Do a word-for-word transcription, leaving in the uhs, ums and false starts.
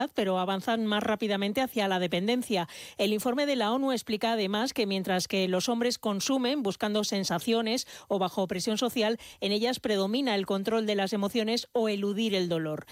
pero avanzan más rápidamente hacia la dependencia. El informe de la ONU explica además que mientras que los hombres consumen buscando sensaciones o bajo presión social, en ellas predomina el control de las emociones o eludir el dolor.